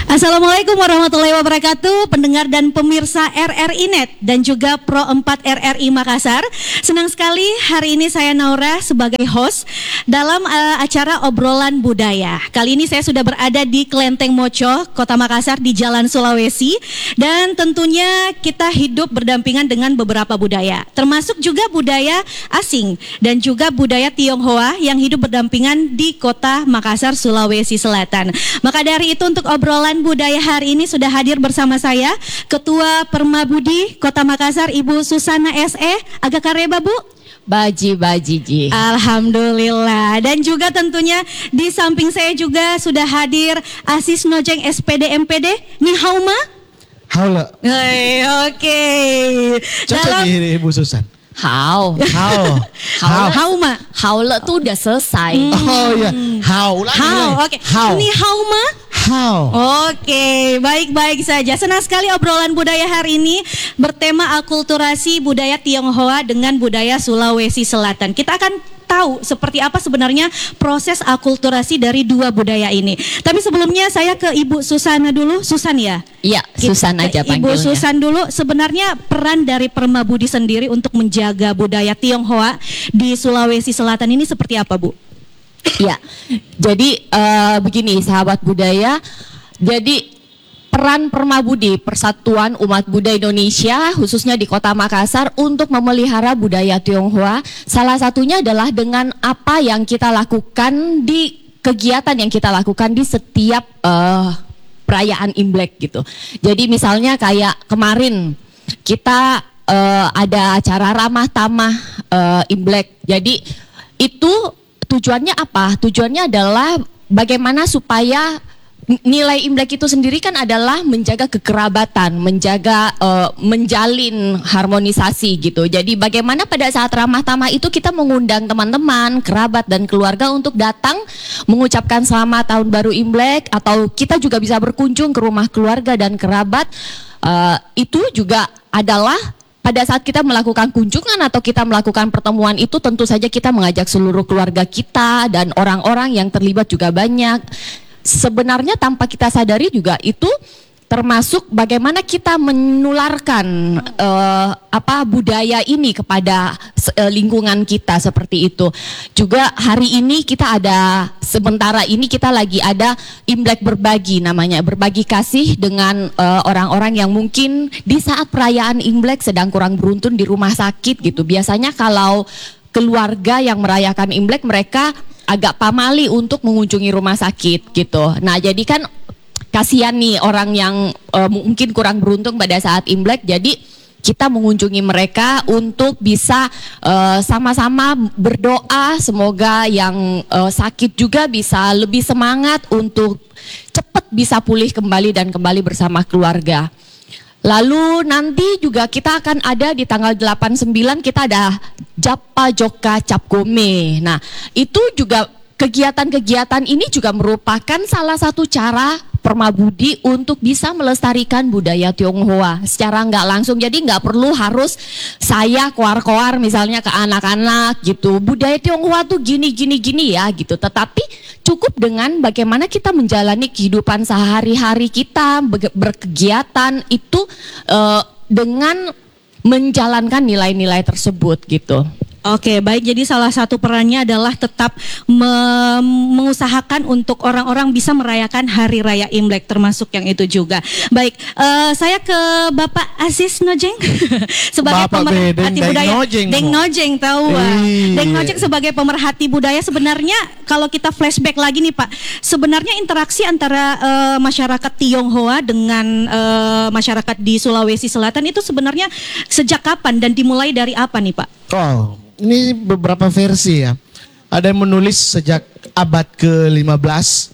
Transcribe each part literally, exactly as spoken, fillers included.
Assalamualaikum warahmatullahi wabarakatuh, pendengar dan pemirsa R R I Net dan juga Pro empat R R I Makassar. Senang sekali hari ini saya Naura sebagai host dalam uh, acara obrolan budaya. Kali ini saya sudah berada di Klenteng Moco, Kota Makassar di Jalan Sulawesi, dan tentunya kita hidup berdampingan dengan beberapa budaya, termasuk juga budaya asing dan juga budaya Tionghoa yang hidup berdampingan di Kota Makassar, Sulawesi Selatan. Maka dari itu untuk obrolan budaya hari ini sudah hadir bersama saya Ketua Permabudi Kota Makassar Ibu Susana S E. Agak kareba Bu? Baji baji ji. Alhamdulillah. Dan juga tentunya di samping saya juga sudah hadir Asis Nojeng S P D M P D. Ni hao ma? Haula. Hey, oke. Okay. Cocok nih Ibu Susan. How? How? How? How ma? How le tuh udah selesai. Hmm. Oh ya, how lah. How? Oke. Okay. How? Ni hao ma? How? Oke, baik-baik saja. Senang sekali obrolan budaya hari ini bertema akulturasi budaya Tionghoa dengan budaya Sulawesi Selatan. Kita akan tahu seperti apa sebenarnya proses akulturasi dari dua budaya ini. Tapi sebelumnya saya ke Ibu Susana dulu. Susan ya? Iya, Susan aja panggilnya. Ibu Susan dulu, sebenarnya peran dari Permabudi sendiri untuk menjaga budaya Tionghoa di Sulawesi Selatan ini seperti apa, Bu? Ya, jadi uh, begini sahabat budaya, jadi peran Permabudi, Persatuan Umat Buddha Indonesia khususnya di Kota Makassar untuk memelihara budaya Tionghoa, salah satunya adalah dengan apa yang kita lakukan di kegiatan yang kita lakukan di setiap uh, perayaan Imlek gitu. Jadi misalnya kayak kemarin kita uh, ada acara ramah tamah uh, Imlek, jadi itu tujuannya apa? Tujuannya adalah bagaimana supaya nilai Imlek itu sendiri kan adalah menjaga kekerabatan, menjaga uh, menjalin harmonisasi gitu. Jadi bagaimana pada saat ramah tamah itu kita mengundang teman-teman, kerabat dan keluarga untuk datang mengucapkan selamat tahun baru Imlek, atau kita juga bisa berkunjung ke rumah keluarga dan kerabat. Uh, itu juga adalah pada saat kita melakukan kunjungan atau kita melakukan pertemuan itu, tentu saja kita mengajak seluruh keluarga kita dan orang-orang yang terlibat juga banyak. Sebenarnya tanpa kita sadari juga itu termasuk bagaimana kita menularkan uh, apa budaya ini kepada uh, lingkungan kita seperti itu. Juga hari ini kita ada, sementara ini kita lagi ada Imlek berbagi namanya, berbagi kasih dengan uh, orang-orang yang mungkin di saat perayaan Imlek sedang kurang beruntung di rumah sakit gitu. Biasanya kalau keluarga yang merayakan Imlek mereka agak pamali untuk mengunjungi rumah sakit gitu. Nah, jadi kan kasihan nih orang yang uh, mungkin kurang beruntung pada saat Imlek, jadi kita mengunjungi mereka untuk bisa uh, sama-sama berdoa semoga yang uh, sakit juga bisa lebih semangat untuk cepat bisa pulih kembali dan kembali bersama keluarga. Lalu nanti juga kita akan ada di tanggal delapan sembilan kita ada Japa Joka Cap Gome. Nah, itu juga kegiatan-kegiatan ini juga merupakan salah satu cara Permabudi untuk bisa melestarikan budaya Tionghoa secara nggak langsung. Jadi nggak perlu harus saya koar-koar misalnya ke anak-anak gitu, budaya Tionghoa tuh gini gini gini ya gitu. Tetapi cukup dengan bagaimana kita menjalani kehidupan sehari-hari kita, berkegiatan itu uh, dengan menjalankan nilai-nilai tersebut gitu. Oke, baik. Jadi salah satu perannya adalah tetap me- mengusahakan untuk orang-orang bisa merayakan Hari Raya Imlek, termasuk yang itu juga. Baik, uh, saya ke Bapak Asis Nojeng sebagai Bapak pemerhati Deng budaya. Nojeng, Deng Nojeng tahu. Iyi. Deng Nojeng sebagai pemerhati budaya, sebenarnya kalau kita flashback lagi nih Pak, sebenarnya interaksi antara uh, masyarakat Tionghoa dengan uh, masyarakat di Sulawesi Selatan itu sebenarnya sejak kapan dan dimulai dari apa nih Pak? Oh, ini beberapa versi ya. Ada yang menulis sejak abad ke lima belas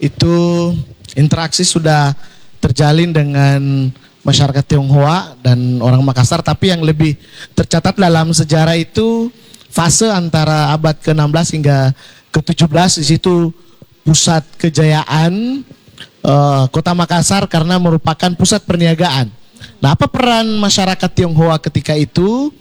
itu interaksi sudah terjalin dengan masyarakat Tionghoa dan orang Makassar, tapi yang lebih tercatat dalam sejarah itu fase antara abad ke enam belas hingga ke tujuh belas. Di situ pusat kejayaan uh, Kota Makassar karena merupakan pusat perniagaan. Nah, apa peran masyarakat Tionghoa ketika itu?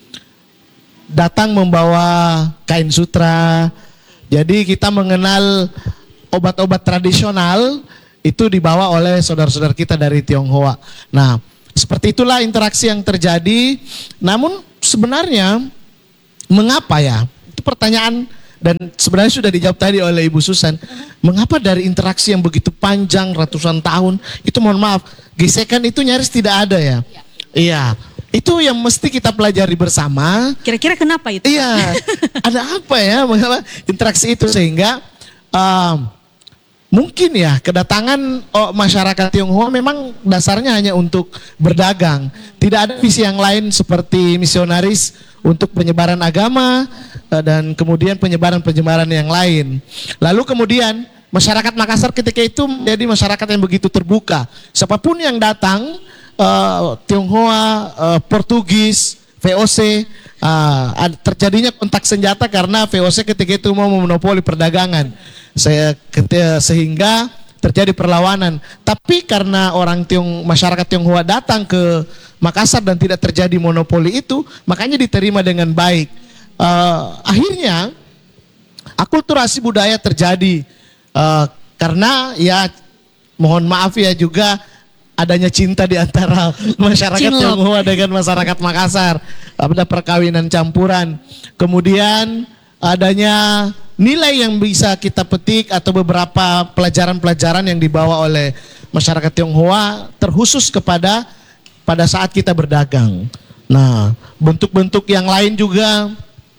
Datang membawa kain sutra. Jadi kita mengenal obat-obat tradisional itu dibawa oleh saudara-saudara kita dari Tionghoa. Nah, seperti itulah interaksi yang terjadi. Namun sebenarnya mengapa ya? Itu pertanyaan dan sebenarnya sudah dijawab tadi oleh Ibu Susan. Mengapa dari interaksi yang begitu panjang ratusan tahun itu, mohon maaf, gesekan itu nyaris tidak ada ya? Iya. Itu yang mesti kita pelajari bersama. Kira-kira kenapa itu? Iya. Ada apa ya mengapa interaksi itu sehingga um, mungkin ya kedatangan oh, masyarakat Tionghoa memang dasarnya hanya untuk berdagang. Tidak ada visi yang lain seperti misionaris untuk penyebaran agama dan kemudian penyebaran-penyebaran yang lain. Lalu kemudian masyarakat Makassar ketika itu menjadi masyarakat yang begitu terbuka. Siapapun yang datang, uh, Tionghoa, uh, Portugis, V O C, uh, terjadinya kontak senjata karena V O C ketika itu mau memonopoli perdagangan. Saya ketika, sehingga terjadi perlawanan. Tapi karena orang Tiong, masyarakat Tionghoa datang ke Makassar dan tidak terjadi monopoli itu, makanya diterima dengan baik. Uh, akhirnya akulturasi budaya terjadi uh, karena ya mohon maaf ya juga adanya cinta di antara masyarakat Cinlok. Tionghoa dengan masyarakat Makassar. Ada perkawinan campuran. Kemudian adanya nilai yang bisa kita petik atau beberapa pelajaran-pelajaran yang dibawa oleh masyarakat Tionghoa terkhusus kepada pada saat kita berdagang. Nah, bentuk-bentuk yang lain juga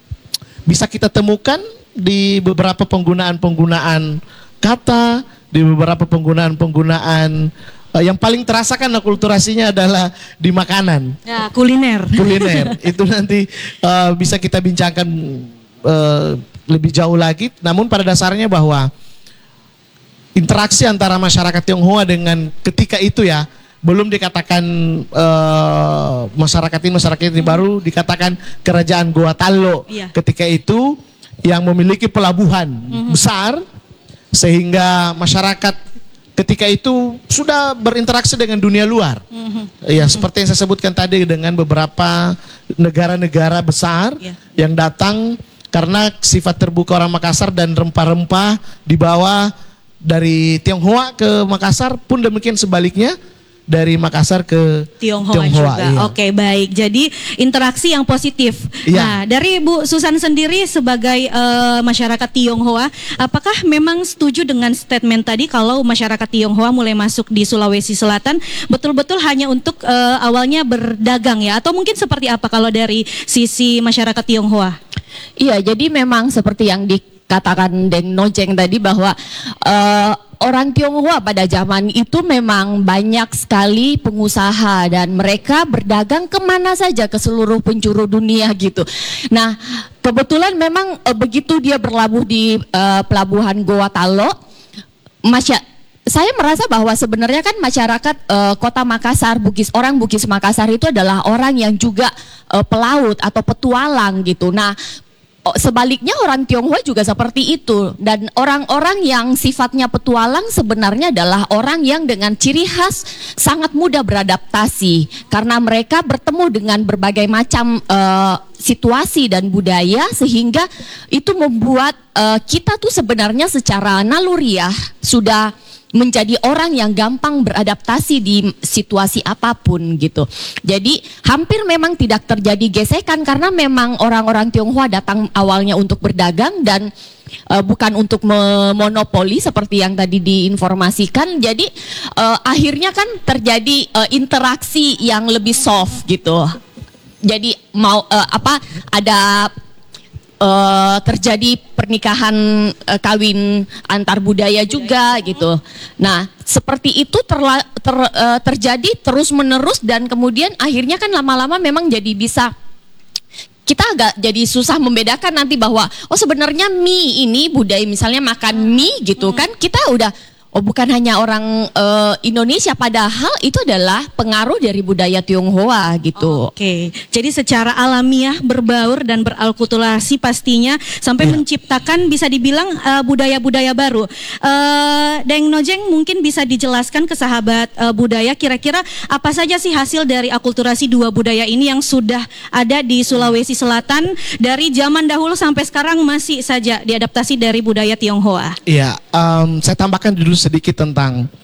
bisa kita temukan di beberapa penggunaan-penggunaan kata, di beberapa penggunaan-penggunaan uh, yang paling terasa kan akulturasinya adalah di makanan. Ya, kuliner. Kuliner. Itu nanti uh, bisa kita bincangkan uh, lebih jauh lagi. Namun pada dasarnya bahwa interaksi antara masyarakat Tionghoa dengan ketika itu ya belum dikatakan uh, masyarakat ini masyarakat ini hmm. baru dikatakan kerajaan Goa Tallo iya. ketika itu yang memiliki pelabuhan hmm. besar sehingga masyarakat ketika itu sudah berinteraksi dengan dunia luar. Mm-hmm. Ya, seperti yang saya sebutkan tadi dengan beberapa negara-negara besar yeah. yang datang karena sifat terbuka orang Makassar dan rempah-rempah dibawa dari Tionghoa ke Makassar pun demikian sebaliknya. Dari Makassar ke Tionghoa, Tionghoa juga. iya. Oke, baik. Jadi interaksi yang positif. Iya. Nah, dari Bu Susan sendiri sebagai uh, masyarakat Tionghoa, apakah memang setuju dengan statement tadi kalau masyarakat Tionghoa mulai masuk di Sulawesi Selatan betul-betul hanya untuk uh, awalnya berdagang ya? Atau mungkin seperti apa kalau dari sisi masyarakat Tionghoa? Iya, jadi memang seperti yang dikatakan Deng Nojeng tadi bahwa uh, orang Tionghoa pada zaman itu memang banyak sekali pengusaha dan mereka berdagang kemana saja ke seluruh penjuru dunia gitu. Nah, kebetulan memang e, begitu dia berlabuh di e, pelabuhan Goa Tallo, masya, saya merasa bahwa sebenarnya kan masyarakat e, kota Makassar, Bugis, orang Bugis Makassar itu adalah orang yang juga e, pelaut atau petualang gitu. Nah, sebaliknya orang Tionghoa juga seperti itu dan orang-orang yang sifatnya petualang sebenarnya adalah orang yang dengan ciri khas sangat mudah beradaptasi karena mereka bertemu dengan berbagai macam uh, situasi dan budaya sehingga itu membuat uh, kita tuh sebenarnya secara naluriah sudah menjadi orang yang gampang beradaptasi di situasi apapun gitu. Jadi hampir memang tidak terjadi gesekan karena memang orang-orang Tionghoa datang awalnya untuk berdagang dan uh, bukan untuk memonopoli seperti yang tadi diinformasikan. Jadi uh, akhirnya kan terjadi uh, interaksi yang lebih soft gitu. Jadi mau uh, apa ada Uh, terjadi pernikahan uh, kawin antar budaya juga gitu. Nah, seperti itu terla, ter, uh, terjadi terus menerus dan kemudian akhirnya kan lama-lama memang jadi bisa kita agak jadi susah membedakan nanti bahwa oh sebenarnya mie ini budaya misalnya makan mie gitu kan kita udah oh bukan hanya orang uh, Indonesia padahal itu adalah pengaruh dari budaya Tionghoa gitu. Oke, jadi secara alamiah berbaur dan beralkulturasi pastinya sampai ya. menciptakan bisa dibilang uh, budaya-budaya baru. Uh, Deng Nojeng mungkin bisa dijelaskan ke sahabat uh, budaya kira-kira apa saja sih hasil dari akulturasi dua budaya ini yang sudah ada di Sulawesi Selatan dari zaman dahulu sampai sekarang masih saja diadaptasi dari budaya Tionghoa. Iya, um, saya tambahkan dulu sedikit tentang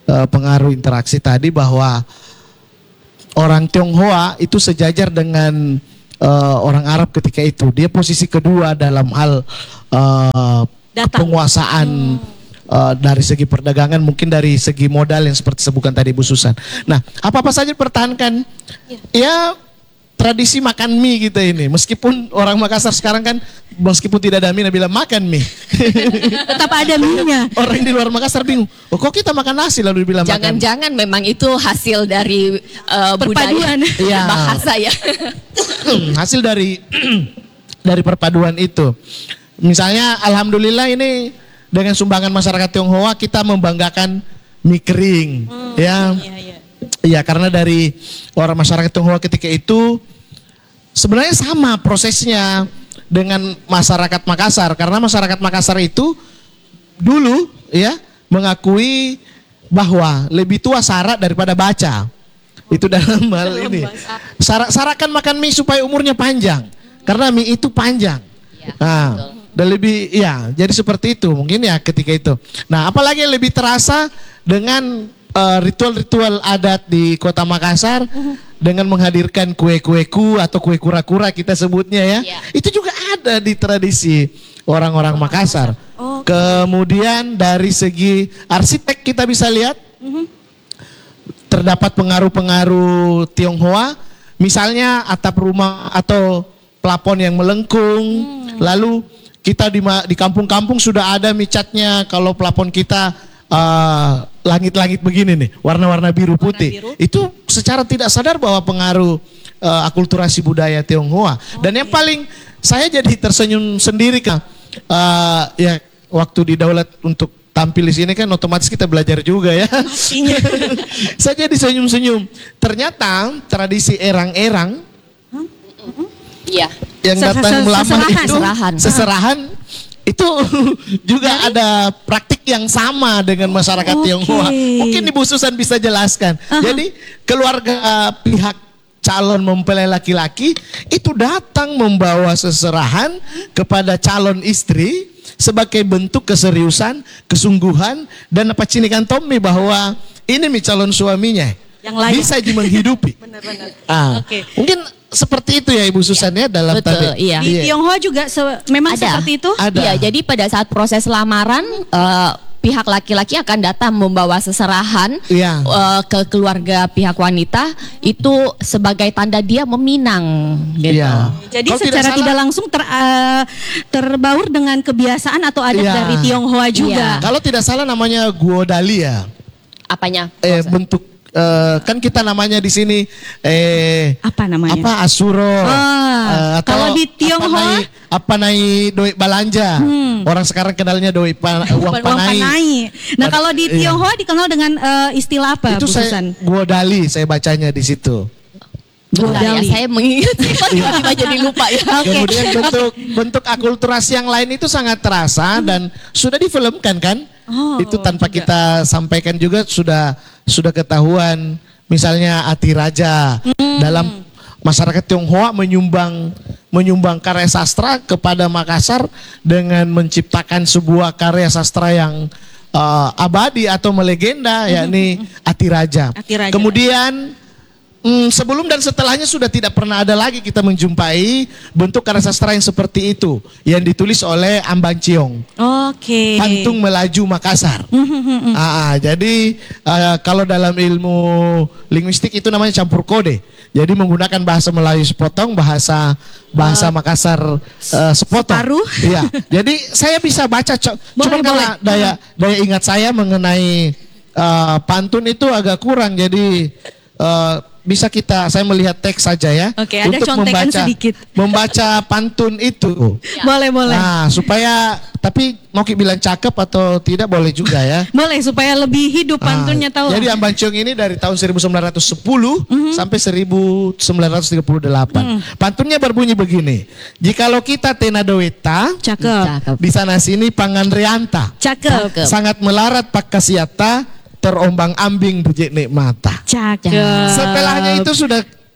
uh, pengaruh interaksi tadi bahwa orang Tionghoa itu sejajar dengan uh, orang Arab ketika itu. Dia posisi kedua dalam hal uh, penguasaan hmm. uh, dari segi perdagangan, mungkin dari segi modal yang seperti sebutkan tadi Bu Susan. Nah, apa-apa saja dipertahankan. Ya, ya tradisi makan mie kita ini, meskipun orang Makassar sekarang kan meskipun tidak ada mie, bilang makan mie. Tetap ada mie-nya. Orang di luar Makassar bingung, oh kok kita makan nasi lalu dibilang makan. Jangan-jangan memang itu hasil dari uh, budaya ya. bahasa ya. Hasil dari dari perpaduan itu. Misalnya, alhamdulillah ini dengan sumbangan masyarakat Tionghoa kita membanggakan mie kering, hmm, ya. Iya, iya. Iya, karena dari orang masyarakat Tionghoa ketika itu sebenarnya sama prosesnya dengan masyarakat Makassar, karena masyarakat Makassar itu dulu ya mengakui bahwa lebih tua syarat daripada baca. Itu dalam hal ini. Syarat kan makan mie supaya umurnya panjang, karena mie itu panjang. Ya, nah, dan lebih ya, jadi seperti itu mungkin ya ketika itu. Nah, apalagi yang lebih terasa dengan Uh, ritual-ritual adat di Kota Makassar uh-huh. dengan menghadirkan kue-kueku atau kue kura-kura kita sebutnya ya, yeah. itu juga ada di tradisi orang-orang Makassar. Oh, okay. Kemudian dari segi arsitek kita bisa lihat uh-huh. terdapat pengaruh-pengaruh Tionghoa, misalnya atap rumah atau plafon yang melengkung, hmm. lalu kita di, di kampung-kampung sudah ada micatnya kalau plafon kita Uh, langit-langit begini nih, warna-warna biru putih. Warna biru. Itu secara tidak sadar bahwa pengaruh uh, akulturasi budaya Tionghoa. Oh, dan yang paling saya jadi tersenyum sendiri kan, uh, ya waktu di Daulat untuk tampil di sini kan otomatis kita belajar juga ya. Saya jadi senyum-senyum. Ternyata tradisi erang-erang, iya, huh? yang datang melamar seserahan. itu seserahan. seserahan itu juga dari? Ada praktik yang sama dengan masyarakat okay. Tionghoa. Mungkin Ibu Susan bisa jelaskan. Uh-huh. Jadi keluarga pihak calon mempelai laki-laki itu datang membawa seserahan kepada calon istri sebagai bentuk keseriusan, kesungguhan, dan apa cinikan Tommy bahwa ini mi calon suaminya yang layak. Bisa menghidupi. Benar-benar. Ah, okay. Mungkin seperti itu ya Ibu Susan ya, dalam betul, tadi. Iya. Di Tionghoa juga se- memang ada. Seperti itu? Ada. Iya, jadi pada saat proses lamaran uh, pihak laki-laki akan datang membawa seserahan iya. uh, ke keluarga pihak wanita itu sebagai tanda dia meminang gitu. Iya. Jadi kalau secara tidak, tidak langsung ter, uh, terbaur dengan kebiasaan atau adat iya. dari Tionghoa juga. Iya. Kalau tidak salah namanya guodali ya. Apanya? Eh, bentuk Uh, kan kita namanya di sini eh apa namanya? Apa asuro? Oh, uh, atau kalau di Tionghoa apa naik doi belanja? Hmm. Orang sekarang kenalnya doi pa, uang, uang panai. panai. Nah, kalau di Tionghoa iya. dikenal dengan uh, istilah apa? Itu saya guodali saya bacanya di situ. Ya, saya mengingat tiba-tiba jadi lupa ya. Okay. Kemudian bentuk bentuk akulturasi yang lain itu sangat terasa hmm. dan sudah difilmkan kan? Oh, itu tanpa juga. Kita sampaikan juga sudah sudah ketahuan. Misalnya Ati Raja hmm. dalam masyarakat Tionghoa menyumbang menyumbang karya sastra kepada Makassar dengan menciptakan sebuah karya sastra yang uh, abadi atau melegenda hmm. yakni Ati Raja. Ati Raja. Kemudian Hmm, sebelum dan setelahnya sudah tidak pernah ada lagi kita menjumpai bentuk karya sastra yang seperti itu yang ditulis oleh Ambang Ciong. Oke. Okay. Pantung Melaju Makassar. ah, jadi uh, kalau dalam ilmu linguistik itu namanya campur kode. Jadi menggunakan bahasa Melayu sepotong, bahasa bahasa uh, Makassar uh, sepotong. Iya. Jadi saya bisa baca. Co- Cuma karena daya daya ingat saya mengenai uh, pantun itu agak kurang. Jadi uh, bisa kita, saya melihat teks saja ya. Oke, ada untuk contekan membaca, sedikit. Membaca pantun itu. Ya. Boleh, boleh. Nah, supaya, tapi mau bilang cakep atau tidak boleh juga ya. Boleh, supaya lebih hidup pantunnya nah, tahu. Jadi Ambang Ciong ini dari tahun seribu sembilan ratus sepuluh mm-hmm. sampai seribu sembilan ratus tiga puluh delapan. Mm. Pantunnya berbunyi begini. Jikalau kita tena doeta, cakep. Di sana sini pangan rianta. Cakep. Sangat melarat pak kasiata, terombang ambing bujik nikmata. Cakep. Setelahnya itu sudah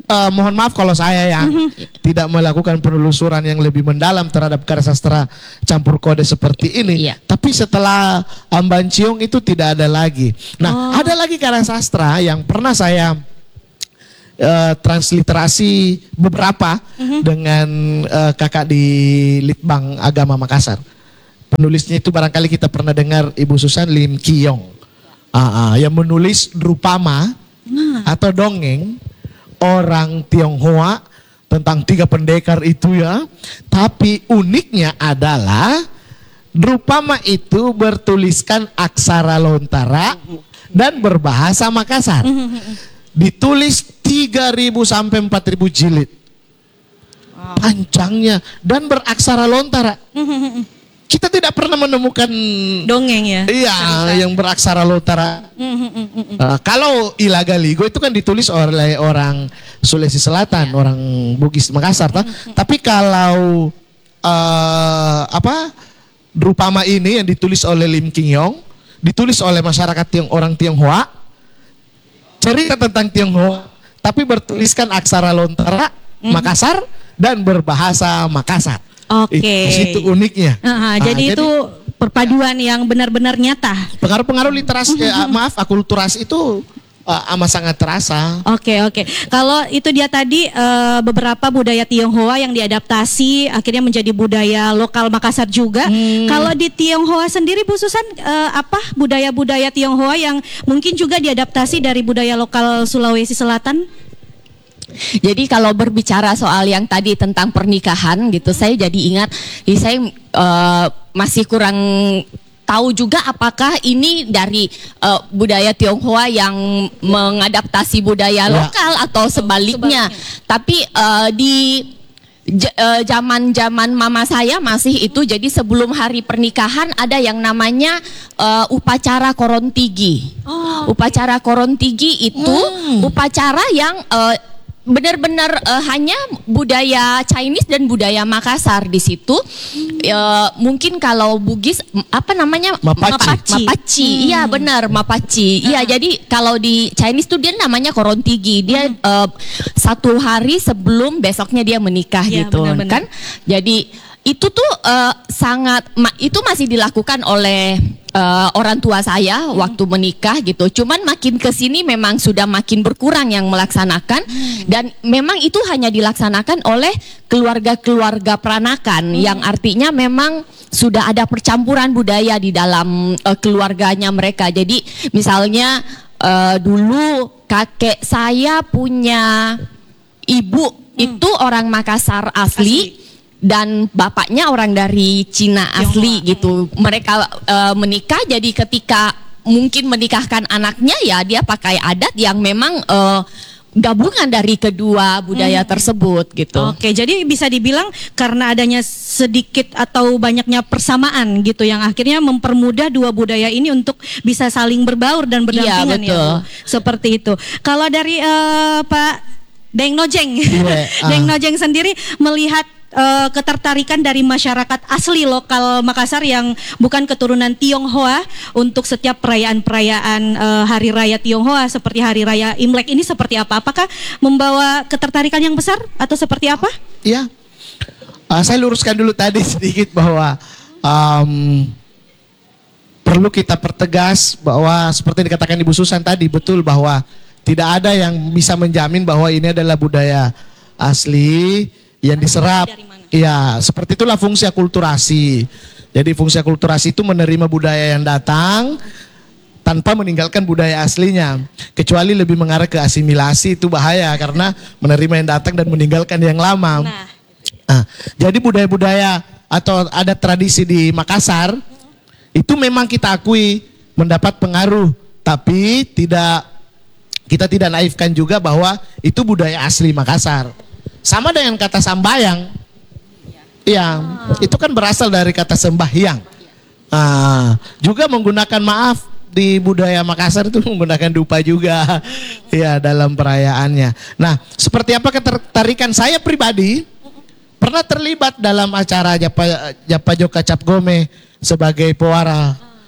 uh, mohon maaf kalau saya yang tidak melakukan penelusuran yang lebih mendalam terhadap karya sastra campur kode seperti ini. Iya. Tapi setelah Amban Ciong itu tidak ada lagi. Nah, Oh. ada lagi karya sastra yang pernah saya uh, transliterasi beberapa dengan uh, kakak di Litbang Agama Makassar. Penulisnya itu barangkali kita pernah dengar Ibu Susan Lim Kiyong. Ah, ah, yang menulis Drupama atau dongeng orang Tionghoa tentang tiga pendekar itu ya. Tapi uniknya adalah Drupama itu bertuliskan aksara Lontara dan berbahasa Makassar. Ditulis tiga ribu sampai empat ribu jilid. Panjangnya dan beraksara Lontara. Kita tidak pernah menemukan Dongeng ya. iya yang beraksara Lontara. Uh, kalau Ilaga Ligo itu kan ditulis oleh orang Sulawesi Selatan, orang Bugis Makassar, toh. Tapi kalau uh, apa Drupama ini yang ditulis oleh Lim Kingyong, ditulis oleh masyarakat Tiong, orang Tionghoa, cerita tentang Tionghoa, tapi bertuliskan aksara Lontara Makassar dan berbahasa Makassar. Oke. Itu, itu uniknya. Aha, Ah, jadi itu perpaduan yang benar-benar nyata. pengaruh-pengaruh literasi, eh, maaf, akulturasi itu uh, amat sangat terasa. Oke oke. Kalau itu dia tadi eh, beberapa budaya Tionghoa yang diadaptasi akhirnya menjadi budaya lokal Makassar juga. Kalau di Tionghoa sendiri Bu Susan eh, apa budaya-budaya Tionghoa yang mungkin juga diadaptasi dari budaya lokal Sulawesi Selatan? Jadi kalau berbicara soal yang tadi tentang pernikahan gitu, saya jadi ingat, jadi saya eh, masih kurang tahu juga apakah ini dari uh, budaya Tionghoa yang mengadaptasi budaya Ya. lokal atau sebaliknya. Tapi uh, di j- uh, zaman-zaman mama saya masih itu, jadi sebelum hari pernikahan ada yang namanya uh, upacara korontigi. Oh, Upacara korontigi itu upacara yang uh, benar-benar uh, hanya budaya Chinese dan budaya Makassar di situ. Uh, mungkin kalau Bugis m- apa namanya Mapaci. Mapaci. Mapaci. Iya benar Mapaci. Iya jadi kalau di Chinese tuh dia namanya korontigi. Dia uh, satu hari sebelum besoknya dia menikah Iya, gitu benar-benar. kan. Jadi itu tuh uh, sangat ma- itu masih dilakukan oleh uh, orang tua saya waktu menikah gitu. Cuman makin kesini memang sudah makin berkurang yang melaksanakan, dan memang itu hanya dilaksanakan oleh keluarga-keluarga peranakan, yang artinya memang sudah ada percampuran budaya di dalam uh, keluarganya mereka. Jadi misalnya uh, dulu kakek saya punya ibu itu orang Makassar asli. Dan bapaknya orang dari Cina asli gitu. Mereka uh, menikah, jadi ketika mungkin menikahkan anaknya ya dia pakai adat yang memang uh, gabungan dari kedua budaya tersebut gitu. Oke, jadi bisa dibilang karena adanya sedikit atau banyaknya persamaan gitu yang akhirnya mempermudah dua budaya ini untuk bisa saling berbaur dan berdampingan Iya, ya. betul. Bu. Seperti itu. Kalau dari eh, Pak Deng Nojeng, Iya, ah. Deng Nojeng sendiri melihat eh, ketertarikan dari masyarakat asli lokal Makassar yang bukan keturunan Tionghoa untuk setiap perayaan-perayaan eh, hari raya Tionghoa seperti hari raya Imlek ini seperti apa? Apakah membawa ketertarikan yang besar atau seperti apa? Iya. Uh, saya luruskan dulu tadi sedikit bahwa um, perlu kita pertegas bahwa seperti yang dikatakan Ibu Susan tadi, betul bahwa tidak ada yang bisa menjamin bahwa ini adalah budaya asli yang diserap. Dari mana? Iya, seperti itulah fungsi akulturasi. Jadi fungsi akulturasi itu menerima budaya yang datang tanpa meninggalkan budaya aslinya. Kecuali lebih mengarah ke asimilasi, itu bahaya karena menerima yang datang dan meninggalkan yang lama. Nah, Nah, jadi budaya-budaya atau ada tradisi di Makassar itu memang kita akui mendapat pengaruh, tapi tidak kita tidak naifkan juga bahwa itu budaya asli Makassar. Sama dengan kata sambayang. Iya, itu kan berasal dari kata sembahyang. Ah, juga menggunakan maaf di budaya Makassar itu menggunakan dupa juga. Ya, dalam perayaannya. Nah, seperti apa ketertarikan saya pribadi? Pernah terlibat dalam acara Japa, Japa Joka Cap Gome sebagai pewara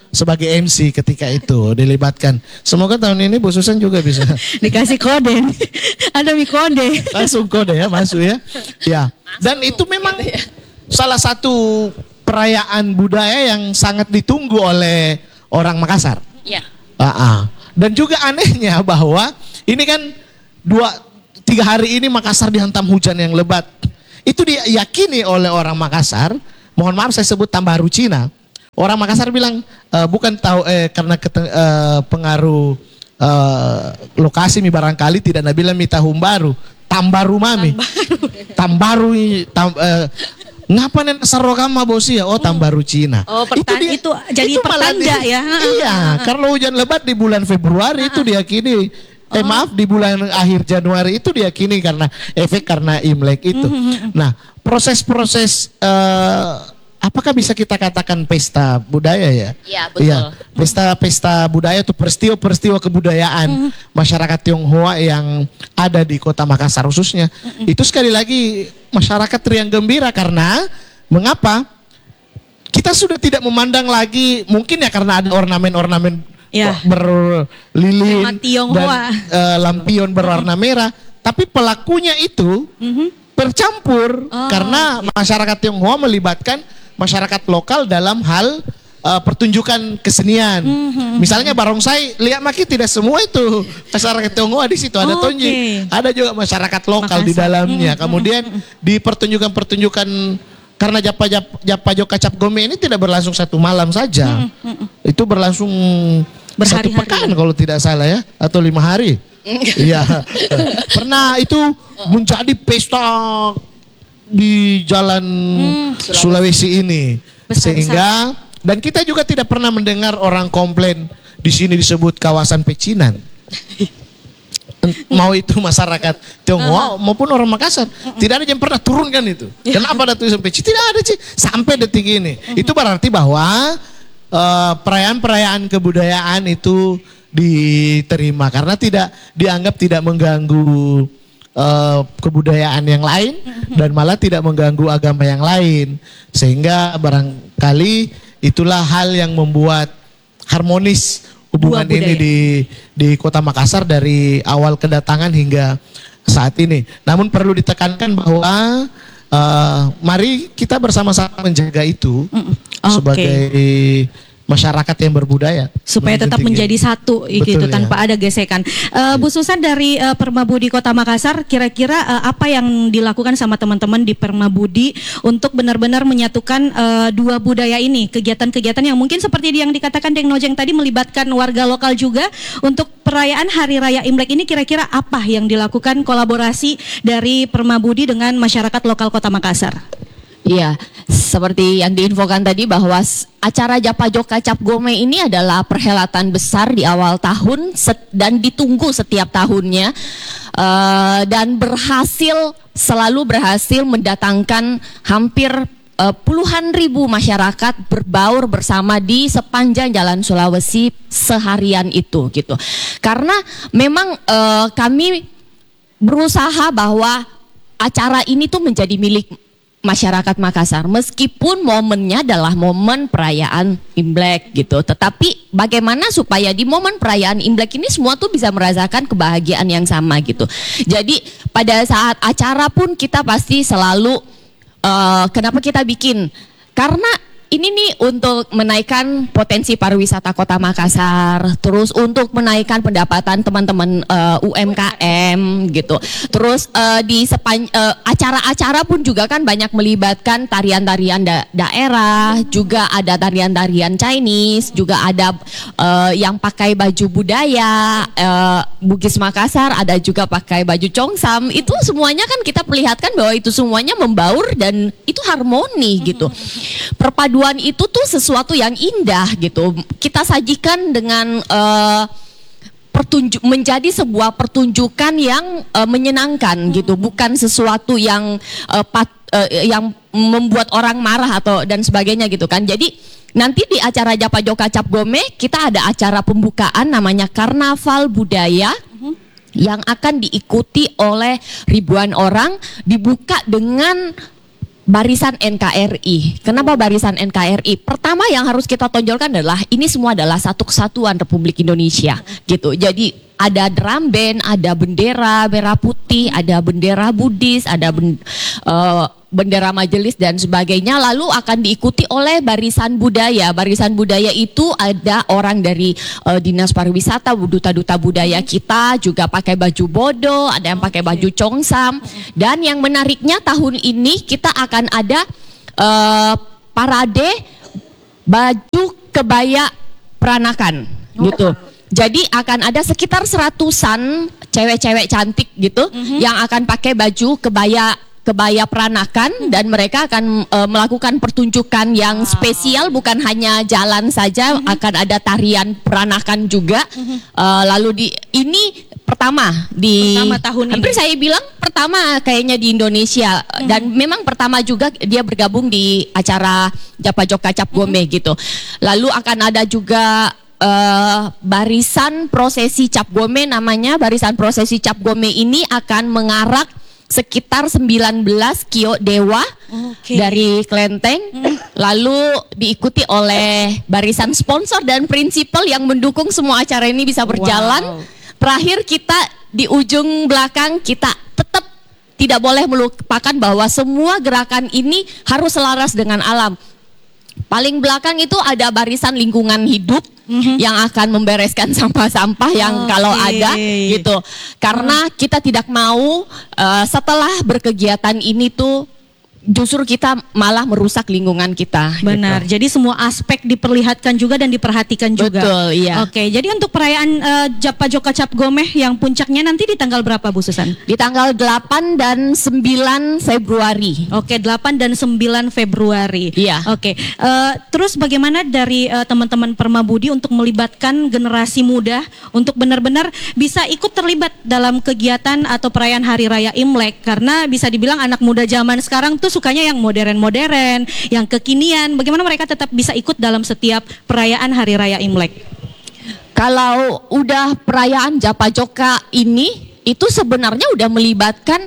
sebagai M C ketika itu dilibatkan. Semoga tahun ini Bu Susan juga bisa Dikasih kode. Ada mi kode. langsung kode ya masuk ya. Ya. Dan itu memang salah satu perayaan budaya yang sangat ditunggu oleh orang Makassar. Iya. Ah, ah. Dan juga anehnya bahwa ini kan dua tiga hari ini Makassar dihantam hujan yang lebat. Itu diyakini oleh orang Makassar. Mohon maaf saya sebut Tambaru Cina. Orang Makassar bilang e, bukan tahu eh, karena kete, eh, pengaruh eh, lokasi mi barangkali tidak nabila mi tahun baru. Tambaru mami. Tambaru tam, eh, ngapa nen sarogama bosia? Oh Tambaru Cina. Oh pertanda itu, itu jadi itu pertanda di, ya. Iya, karena hujan lebat di bulan Februari itu diyakini. Eh maaf di bulan akhir Januari itu diyakini karena efek karena Imlek itu. Nah proses-proses uh, apakah bisa kita katakan pesta budaya ya? Iya betul. Iya, pesta-pesta budaya itu peristiwa-peristiwa kebudayaan masyarakat Tionghoa yang ada di Kota Makassar khususnya. Itu sekali lagi masyarakat riang gembira karena mengapa? Kita sudah tidak memandang lagi mungkin ya karena ada ornamen-ornamen ya. berlilin Tema Tionghoa. dan uh, lampion berwarna merah, tapi pelakunya itu bercampur Oh, karena masyarakat Tionghoa melibatkan masyarakat lokal dalam hal uh, pertunjukan kesenian. Misalnya barongsai, lihat maki tidak semua itu masyarakat Tionghoa di situ ada Oh, tonji, okay. ada juga masyarakat lokal di Makassar. dalamnya. Kemudian di pertunjukan-pertunjukan karena japa japa japa jok kacap gome ini tidak berlangsung satu malam saja, itu berlangsung satu Berhari-hari. pekan kalau tidak salah ya, atau lima hari. Iya, pernah itu menjadi pesta di jalan Sulawesi ini, Besar-besar. sehingga dan kita juga tidak pernah mendengar orang komplain di sini disebut kawasan pecinan. Mau itu masyarakat Tionghoa maupun orang Makassar, tidak ada yang pernah turunkan itu. Kenapa ada tulisan peci? Tidak ada sih sampai detik ini. Itu berarti bahwa eh, perayaan-perayaan kebudayaan itu diterima karena tidak dianggap tidak mengganggu uh, kebudayaan yang lain dan malah tidak mengganggu agama yang lain, sehingga barangkali itulah hal yang membuat harmonis hubungan Dua ini budaya. di di Kota Makassar dari awal kedatangan hingga saat ini. Namun perlu ditekankan bahwa uh, mari kita bersama-sama menjaga itu Oke. sebagai masyarakat yang berbudaya Supaya tetap Menjadi- menjadi satu Betul, gitu ya. tanpa ada gesekan. Eh, Bu Susan dari eh, Permabudi Kota Makassar, kira-kira eh, apa yang dilakukan sama teman-teman di Permabudi untuk benar-benar menyatukan eh, dua budaya ini, kegiatan-kegiatan yang mungkin seperti yang dikatakan Deng Nojeng tadi melibatkan warga lokal juga untuk perayaan Hari Raya Imlek ini, kira-kira apa yang dilakukan kolaborasi dari Permabudi dengan masyarakat lokal Kota Makassar? Iya, seperti yang diinfokan tadi bahwa s- acara Japa Joka Cap Gome ini adalah perhelatan besar di awal tahun set- dan ditunggu setiap tahunnya. Eh, dan berhasil, selalu berhasil mendatangkan hampir eh, puluhan ribu masyarakat berbaur bersama di sepanjang Jalan Sulawesi seharian itu gitu. Karena memang eh, kami berusaha bahwa acara ini tuh menjadi milik masyarakat Makassar, meskipun momennya adalah momen perayaan Imlek gitu, tetapi bagaimana supaya di momen perayaan Imlek ini semua tuh bisa merasakan kebahagiaan yang sama gitu. Jadi pada saat acara pun kita pasti selalu eh, kenapa kita bikin, karena ini nih untuk menaikkan potensi pariwisata Kota Makassar, terus untuk menaikkan pendapatan teman-teman eh, U M K M gitu. Terus eh, di sepan eh, acara-acara pun juga kan banyak melibatkan tarian-tarian da- daerah, juga ada tarian-tarian Chinese, juga ada eh, yang pakai baju budaya eh, Bugis Makassar, ada juga pakai baju Congsam. Itu semuanya kan kita perlihatkan bahwa itu semuanya membaur dan itu harmoni gitu. Perpaduan itu tuh sesuatu yang indah gitu. Kita sajikan dengan eh, pertunjuk menjadi sebuah pertunjukan yang eh, menyenangkan gitu, bukan sesuatu yang eh, pat, eh, yang membuat orang marah atau dan sebagainya gitu kan. Jadi nanti di acara Japa Joka Cap Gome kita ada acara pembukaan namanya Karnaval Budaya yang akan diikuti oleh ribuan orang, dibuka dengan Barisan N K R I. Kenapa Barisan N K R I? Pertama yang harus kita tonjolkan adalah ini semua adalah satu kesatuan Republik Indonesia gitu. Jadi ada drum band, ada bendera merah putih, ada bendera Buddhis, ada ben, uh, bendera majelis dan sebagainya. Lalu akan diikuti oleh barisan budaya. Barisan budaya itu ada orang dari uh, Dinas Pariwisata, duta-duta budaya kita juga pakai baju bodo, ada yang pakai baju congsam. Dan yang menariknya tahun ini kita akan ada uh, parade baju kebaya peranakan gitu. Jadi akan ada sekitar seratusan cewek-cewek cantik gitu mm-hmm. yang akan pakai baju kebaya kebaya peranakan dan mereka akan uh, melakukan pertunjukan yang wow. spesial, bukan hanya jalan saja, mm-hmm. akan ada tarian peranakan juga. Mm-hmm. Uh, lalu di ini pertama di pertama tahun hampir ini. saya bilang pertama kayaknya di Indonesia mm-hmm. dan memang pertama juga dia bergabung di acara Japa Joka Cap Gome mm-hmm. gitu. Lalu akan ada juga Uh, barisan prosesi Cap Gome namanya. Barisan prosesi Cap Gome ini akan mengarak sekitar sembilan belas kio dewa okay. dari Klenteng mm. lalu diikuti oleh barisan sponsor dan prinsipal yang mendukung semua acara ini bisa berjalan. Wow. Terakhir kita di ujung belakang kita tetap tidak boleh melupakan bahwa semua gerakan ini harus selaras dengan alam. Paling belakang itu ada barisan lingkungan hidup mm-hmm. yang akan membereskan sampah-sampah yang okay. kalau ada gitu. Karena mm. kita tidak mau uh, setelah berkegiatan ini tuh justru kita malah merusak lingkungan kita. Benar. Gitu. Jadi semua aspek diperlihatkan juga dan diperhatikan juga. Betul, iya. Oke, jadi untuk perayaan uh, Japa Joka Cap Gome yang puncaknya nanti di tanggal berapa Bu Susan? Di tanggal delapan dan sembilan Februari. Oke, delapan dan sembilan Februari. Iya. Oke. Uh, terus bagaimana dari uh, teman-teman Permabudi untuk melibatkan generasi muda untuk benar-benar bisa ikut terlibat dalam kegiatan atau perayaan Hari Raya Imlek, karena bisa dibilang anak muda zaman sekarang tuh sukanya yang modern-modern, yang kekinian. Bagaimana mereka tetap bisa ikut dalam setiap perayaan Hari Raya Imlek? Kalau udah perayaan Japa Joka ini, itu sebenarnya udah melibatkan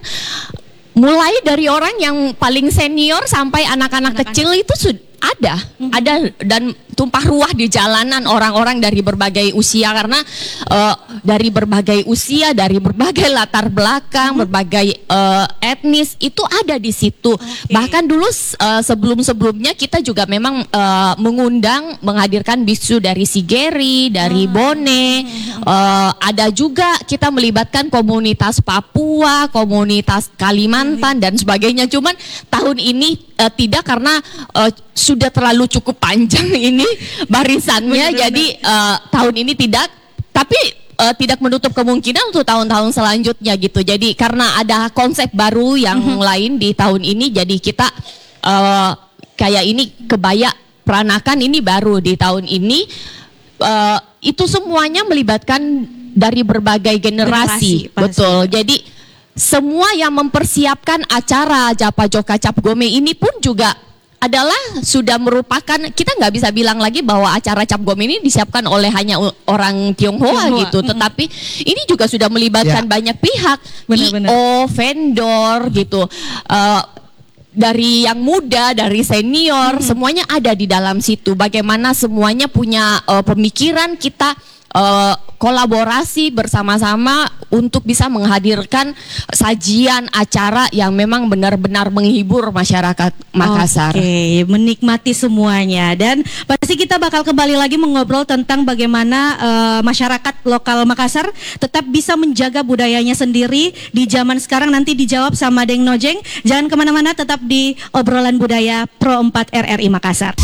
mulai dari orang yang paling senior sampai anak-anak kecil itu sudah ada, hmm. ada dan tumpah ruah di jalanan orang-orang dari berbagai usia, karena uh, dari berbagai usia, dari berbagai latar belakang, hmm. berbagai uh, etnis itu ada di situ. Okay. Bahkan dulu uh, sebelum-sebelumnya kita juga memang uh, mengundang, menghadirkan bisu dari Sigeri, dari hmm. Bone, uh, ada juga kita melibatkan komunitas Papua, komunitas Kalimantan hmm. dan sebagainya. Cuman tahun ini uh, tidak, karena uh, sudah terlalu cukup panjang ini barisannya, bener, jadi uh, tahun ini tidak, tapi uh, tidak menutup kemungkinan untuk tahun-tahun selanjutnya gitu. Jadi karena ada konsep baru yang mm-hmm. lain di tahun ini, jadi kita uh, kayak ini kebaya peranakan ini baru di tahun ini. Uh, itu semuanya melibatkan dari berbagai generasi, generasi betul. Jadi semua yang mempersiapkan acara Japa Joka Cap Gome ini pun juga adalah sudah merupakan, kita nggak bisa bilang lagi bahwa acara Cap Gome ini disiapkan oleh hanya orang Tionghoa, Tionghoa. gitu, tetapi mm-hmm. ini juga sudah melibatkan ya. banyak pihak, I O, vendor gitu, uh, dari yang muda, dari senior, mm-hmm. semuanya ada di dalam situ. Bagaimana semuanya punya uh, pemikiran, kita Uh, kolaborasi bersama-sama untuk bisa menghadirkan sajian acara yang memang benar-benar menghibur masyarakat Makassar. Oke, menikmati semuanya. Dan pasti kita bakal kembali lagi mengobrol tentang bagaimana uh, masyarakat lokal Makassar tetap bisa menjaga budayanya sendiri di zaman sekarang. Nanti dijawab sama Deng Nojeng. Jangan kemana-mana, tetap di obrolan budaya Pro empat R R I Makassar.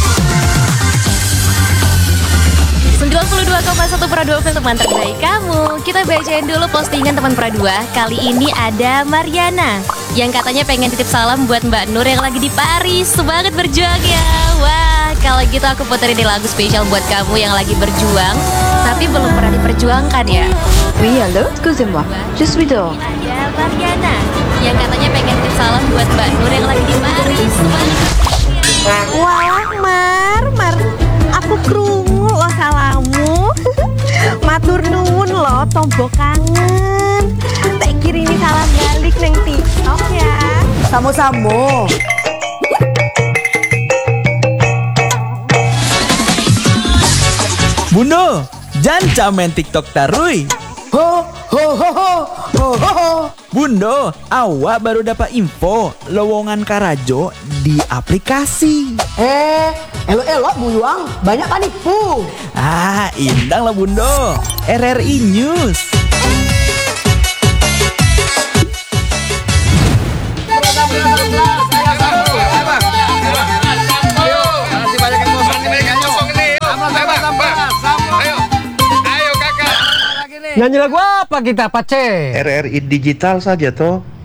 sembilan puluh dua koma satu Pro dua teman terbaik kamu. Kita bacain dulu postingan teman Pro dua. Kali ini ada Mariana yang katanya pengen titip salam buat Mbak Nur yang lagi di Paris. Semangat berjuang ya. Wah, kalau gitu aku puterin lagu spesial buat kamu yang lagi berjuang tapi belum pernah diperjuangkan ya. Oui, allô, excusez-moi. Je suis dehors. Ada Mariana yang katanya pengen titip salam buat Mbak Nur yang lagi di Paris. Semangat. Wah, Mar, Mar, aku krungu lo salamu. Matur nuwun lo, tombo kangen. Tak kirimi salam balik neng TikTok ya. Samo-samo. Bundo, jangan main TikTok tarui. Ho ho ho ho ho ho ho. Bundo, awak baru dapat info lowongan Karajo di aplikasi. Eh, elok-elok buyuang, banyak panipu. Ah, indang lah Bundo. R R I News. Nyanyi lagu apa kita, Pace? R R I digital saja toh.